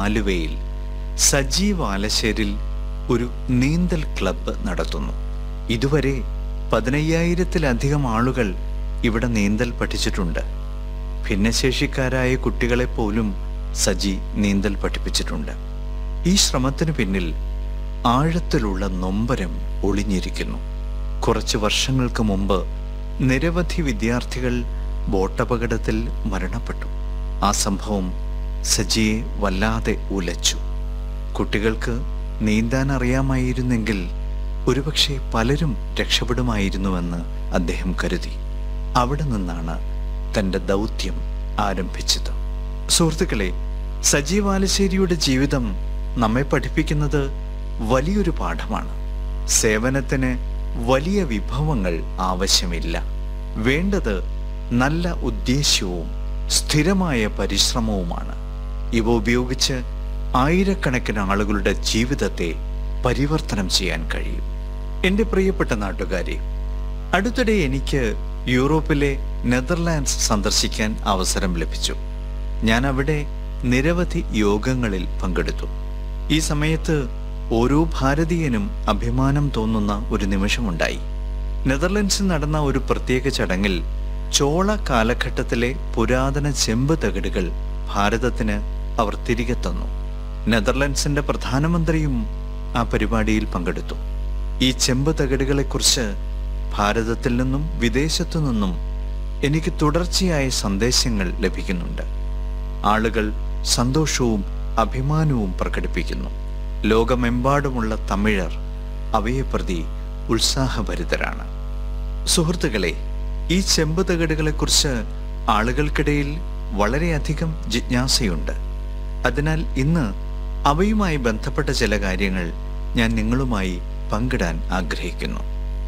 ആലുവയിൽ സജീവ് ആലശ്ശേരിൽ ഒരു നീന്തൽ ക്ലബ്ബ് നടത്തുന്നു. ഇതുവരെ 15,000-ത്തിലധികം ആളുകൾ ഇവിടെ നീന്തൽ പഠിച്ചിട്ടുണ്ട്. ഭിന്നശേഷിക്കാരായ കുട്ടികളെപ്പോലും സജി നീന്തൽ പഠിപ്പിച്ചിട്ടുണ്ട്. ഈ ശ്രമത്തിനു പിന്നിൽ ആഴത്തിലുള്ള നൊമ്പരം ഒളിഞ്ഞിരിക്കുന്നു. കുറച്ച് വർഷങ്ങൾക്ക് മുമ്പ് നിരവധി വിദ്യാർത്ഥികൾ ബോട്ടപകടത്തിൽ മരണപ്പെട്ടു. ആ സംഭവം സജിയെ വല്ലാതെ ഉലച്ചു. കുട്ടികൾക്ക് നീന്താൻ അറിയാമായിരുന്നെങ്കിൽ ഒരുപക്ഷെ പലരും രക്ഷപ്പെടുമായിരുന്നുവെന്ന് അദ്ദേഹം കരുതി. അവിടെ നിന്നാണ് തൻ്റെ ദൗത്യം ആരംഭിച്ചത്. സുഹൃത്തുക്കളെ, സജീവ് ആലശ്ശേരിയുടെ ജീവിതം നമ്മെ പഠിപ്പിക്കുന്നത് വലിയൊരു പാഠമാണ്. സേവനത്തിന് വലിയ വിഭവങ്ങൾ ആവശ്യമില്ല. വേണ്ടത് നല്ല ഉദ്ദേശ്യവും സ്ഥിരമായ പരിശ്രമവുമാണ്. ഇവ ഉപയോഗിച്ച് ആയിരക്കണക്കിന് ആളുകളുടെ ജീവിതത്തെ പരിവർത്തനം ചെയ്യാൻ കഴിയും. എൻ്റെ പ്രിയപ്പെട്ട നാട്ടുകാരെ, അടുത്തിടെ എനിക്ക് യൂറോപ്പിലെ നെതർലാൻഡ്സ് സന്ദർശിക്കാൻ അവസരം ലഭിച്ചു. ഞാൻ അവിടെ നിരവധി യോഗങ്ങളിൽ പങ്കെടുത്തു. ഈ സമയത്ത് ഓരോ ഭാരതീയനും അഭിമാനം തോന്നുന്ന ഒരു നിമിഷമുണ്ടായി. നെതർലൻഡ്സിൽ നടന്ന ഒരു പ്രത്യേക ചടങ്ങിൽ ചോള കാലഘട്ടത്തിലെ പുരാതന ചെമ്പ് തകിടുകൾ ഭാരതത്തിന് അവർ തിരികെ തന്നു. നെതർലൻഡ്സിന്റെ പ്രധാനമന്ത്രിയും ആ പരിപാടിയിൽ പങ്കെടുത്തു. ഈ ചെമ്പ് തകിടുകളെക്കുറിച്ച് ഭാരതത്തിൽ നിന്നും വിദേശത്തു നിന്നും എനിക്ക് തുടർച്ചയായ സന്ദേശങ്ങൾ ലഭിക്കുന്നുണ്ട്. ആളുകൾ സന്തോഷവും അഭിമാനവും പ്രകടിപ്പിക്കുന്നു. ലോകമെമ്പാടുമുള്ള തമിഴർ അവയെ പ്രതി ഉത്സാഹഭരിതരാണ്. സുഹൃത്തുക്കളെ, ഈ ചെമ്പ് തകിടുകളെക്കുറിച്ച് ആളുകൾക്കിടയിൽ വളരെയധികം ജിജ്ഞാസയുണ്ട്. അതിനാൽ ഇന്ന് അവയുമായി ബന്ധപ്പെട്ട ചില കാര്യങ്ങൾ ഞാൻ നിങ്ങളുമായി പങ്കിടാൻ ആഗ്രഹിക്കുന്നു.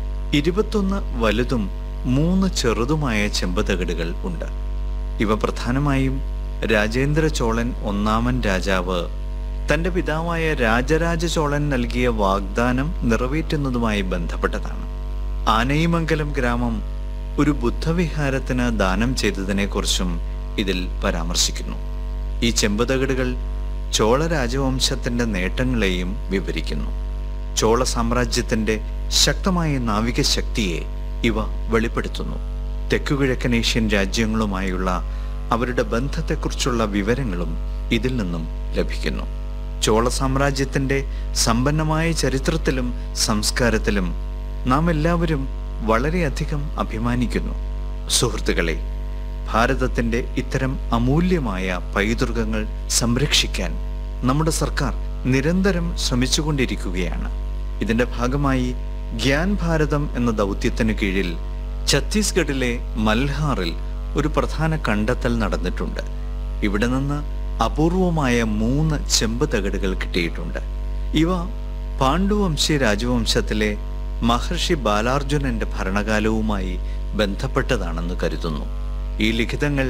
21 വലുതും 3 ചെറുതുമായ ചെമ്പ് തകിടുകൾ ഉണ്ട്. ഇവ പ്രധാനമായും രാജേന്ദ്ര ചോളൻ ഒന്നാമൻ രാജാവ് തൻ്റെ പിതാവായ രാജരാജ ചോളൻ നൽകിയ വാഗ്ദാനം നിറവേറ്റുന്നതുമായി ബന്ധപ്പെട്ടതാണ്. ആനയിമംഗലം ഗ്രാമം ഒരു ബുദ്ധവിഹാരത്തിന് ദാനം ചെയ്തതിനെക്കുറിച്ചും ഇതിൽ പരാമർശിക്കുന്നു. ഈ ചെമ്പ് തകിടുകൾ ചോള രാജവംശത്തിൻ്റെ നേട്ടങ്ങളെയും വിവരിക്കുന്നു. ചോള സാമ്രാജ്യത്തിൻ്റെ ശക്തമായ നാവിക ശക്തിയെ ഇവ വെളിപ്പെടുത്തുന്നു. തെക്കുകിഴക്കൻ ഏഷ്യൻ രാജ്യങ്ങളുമായുള്ള അവരുടെ ബന്ധത്തെക്കുറിച്ചുള്ള വിവരങ്ങളും ഇതിൽ നിന്നും ലഭിക്കുന്നു. ചോള സാമ്രാജ്യത്തിൻ്റെ സമ്പന്നമായ ചരിത്രത്തിലും സംസ്കാരത്തിലും നാം എല്ലാവരും വളരെയധികം അഭിമാനിക്കുന്നു. സുഹൃത്തുക്കളെ, ഭാരതത്തിൻ്റെ ഇത്തരം അമൂല്യമായ പൈതൃകങ്ങൾ സംരക്ഷിക്കാൻ നമ്മുടെ സർക്കാർ നിരന്തരം ശ്രമിച്ചുകൊണ്ടിരിക്കുകയാണ്. ഇതിൻ്റെ ഭാഗമായി ഗ്യാൻ ഭാരതം എന്ന ദൗത്യത്തിന് കീഴിൽ ഛത്തീസ്ഗഡിലെ മൽഹാറിൽ ഒരു പ്രധാന കണ്ടെത്തൽ നടന്നിട്ടുണ്ട്. ഇവിടെ നിന്ന് അപൂർവമായ 3 ചെമ്പ് തകിടുകൾ കിട്ടിയിട്ടുണ്ട്. ഇവ പാണ്ഡുവംശി രാജവംശത്തിലെ മഹർഷി ബാലാർജുനന്റെ ഭരണകാലവുമായി ബന്ധപ്പെട്ടതാണെന്ന് കരുതുന്നു. ഈ ലിഖിതങ്ങൾ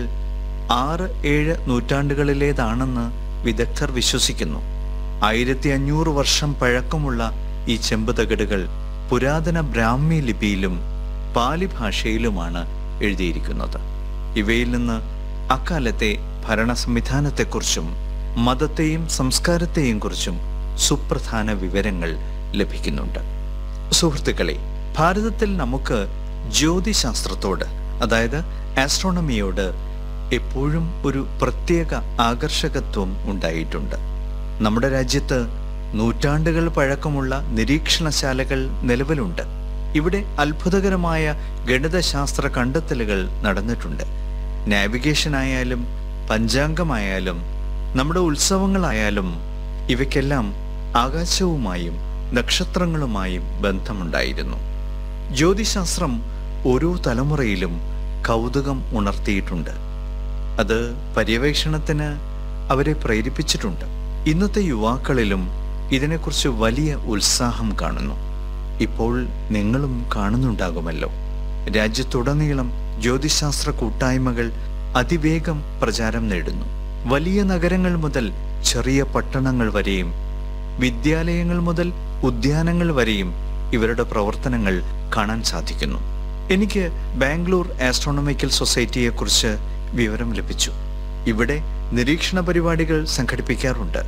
6-7 നൂറ്റാണ്ടുകളിലേതാണെന്ന് വിദഗ്ധർ വിശ്വസിക്കുന്നു. 1500 വർഷം പഴക്കമുള്ള ഈ ചെമ്പ് തകിടുകൾ പുരാതന ബ്രാഹ്മി ലിപിയിലും പാലി ഭാഷയിലുമാണ് എഴുതിയിരിക്കുന്നത്. ഇവയിൽ നിന്ന് അക്കാലത്തെ ഭരണ സംവിധാനത്തെക്കുറിച്ചും മതത്തെയും സംസ്കാരത്തെയും കുറിച്ചും സുപ്രധാന വിവരങ്ങൾ ലഭിക്കുന്നുണ്ട്. സുഹൃത്തുക്കളെ, ഭാരതത്തിൽ നമുക്ക് ജ്യോതിശാസ്ത്രത്തോട്, അതായത് ആസ്ട്രോണമിയോട് എപ്പോഴും ഒരു പ്രത്യേക ആകർഷകത്വം ഉണ്ടായിട്ടുണ്ട്. നമ്മുടെ രാജ്യത്ത് നൂറ്റാണ്ടുകൾ പഴക്കമുള്ള നിരീക്ഷണശാലകൾ നിലവിലുണ്ട്. ഇവിടെ അത്ഭുതകരമായ ഗണിതശാസ്ത്ര കണ്ടെത്തലുകൾ നടന്നിട്ടുണ്ട്. നാവിഗേഷനായാലും പഞ്ചാംഗമായാലും നമ്മുടെ ഉത്സവങ്ങളായാലും ഇവയ്ക്കെല്ലാം ആകാശവുമായും നക്ഷത്രങ്ങളുമായും ബന്ധമുണ്ടായിരുന്നു. ജ്യോതിശാസ്ത്രം ഓരോ തലമുറയിലും കൗതുകം ഉണർത്തിയിട്ടുണ്ട്. അത് പര്യവേക്ഷണത്തിന് അവരെ പ്രേരിപ്പിച്ചിട്ടുണ്ട്. ഇന്നത്തെ യുവാക്കളിലും ഇതിനെക്കുറിച്ച് വലിയ ഉത്സാഹം കാണുന്നു. ഇപ്പോൾ നിങ്ങളും കാണുന്നുണ്ടാകുമല്ലോ. രാജ്യത്തുടനീളം ജ്യോതിശാസ്ത്ര കൂട്ടായ്മകൾ അതിവേഗം പ്രചാരം നേടുന്നു. വലിയ നഗരങ്ങൾ മുതൽ ചെറിയ പട്ടണങ്ങൾ വരെയും വിദ്യാലയങ്ങൾ മുതൽ ഉദ്യാനങ്ങൾ വരെയും ഇവരുടെ പ്രവർത്തനങ്ങൾ കാണാൻ സാധിക്കുന്നു. എനിക്ക് ബാംഗ്ലൂർ ആസ്ട്രോണമിക്കൽ സൊസൈറ്റിയെക്കുറിച്ച് വിവരം ലഭിച്ചു. ഇവിടെ നിരീക്ഷണ പരിപാടികൾ സംഘടിപ്പിക്കാറുണ്ട്.